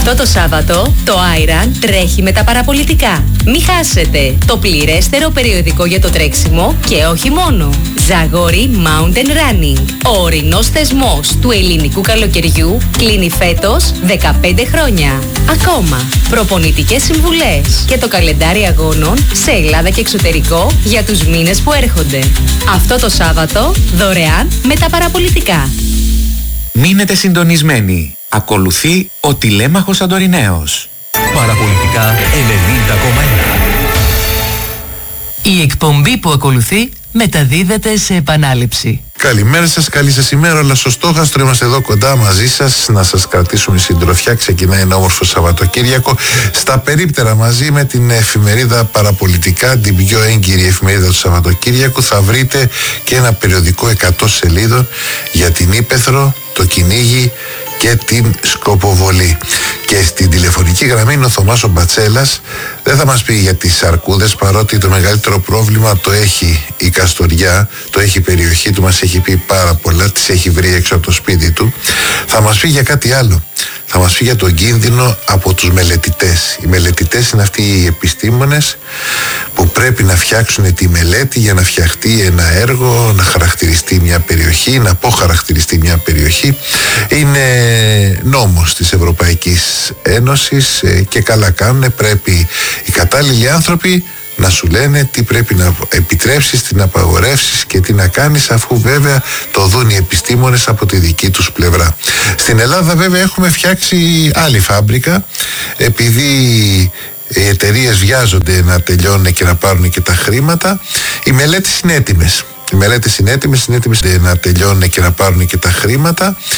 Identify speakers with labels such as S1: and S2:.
S1: Αυτό το Σάββατο το Iron τρέχει με τα παραπολιτικά. Μη χάσετε το πληρέστερο περιοδικό για το τρέξιμο και όχι μόνο. Ζαγόρι Mountain Running. Ο ορεινός θεσμός του ελληνικού καλοκαιριού κλείνει φέτος 15 χρόνια. Ακόμα προπονητικές συμβουλές και το καλεντάρι αγώνων σε Ελλάδα και εξωτερικό για τους μήνες που έρχονται. Αυτό το Σάββατο δωρεάν με τα παραπολιτικά.
S2: Μείνετε συντονισμένοι. Ακολουθεί ο Τηλέμαχος Σαντοριναίος.
S3: Παραπολιτικά 90,1.
S4: Η εκπομπή που ακολουθεί μεταδίδεται σε επανάληψη.
S5: Καλημέρα σας, καλή σας ημέρα. Όλα στο στόχαστρο, είμαστε εδώ κοντά μαζί σας να σας κρατήσουμε συντροφιά. Ξεκινάει ένα όμορφο Σαββατοκύριακο στα περίπτερα μαζί με την εφημερίδα Παραπολιτικά, την πιο έγκυρη εφημερίδα του Σαββατοκύριακου. Θα βρείτε και ένα περιοδικό 100 σελίδων για την Ύπαιθρο, το κυνήγι και την σκοποβολή. Και στην τηλεφωνική γραμμή είναι ο Θωμάς ο Μπατσέλας. Δεν θα μας πει για τις αρκούδες, παρότι το μεγαλύτερο πρόβλημα το έχει η Καστοριά, το έχει η περιοχή του, μας έχει πει πάρα πολλά, τις έχει βρει έξω από το σπίτι του. Θα μας πει για κάτι άλλο. Θα μας πει για τον κίνδυνο από τους μελετητές. Οι μελετητές είναι αυτοί οι επιστήμονες που πρέπει να φτιάξουν τη μελέτη για να φτιαχτεί ένα έργο, να χαρακτηριστεί μια περιοχή, να αποχαρακτηριστεί μια περιοχή. Είναι νόμος της Ευρωπαϊκής Ένωσης και καλά κάνουν. Πρέπει οι κατάλληλοι άνθρωποι να σου λένε τι πρέπει να επιτρέψεις, τι να απαγορεύσεις και τι να κάνεις, αφού βέβαια το δουν οι επιστήμονες από τη δική τους πλευρά. Στην Ελλάδα βέβαια έχουμε φτιάξει άλλη φάμπρικα, επειδή οι εταιρείες βιάζονται να τελειώνουν και να πάρουν και τα χρήματα. Οι μελέτες είναι έτοιμες. Οι μελέτες είναι έτοιμες να τελειώνουν και να πάρουν και τα χρήματα.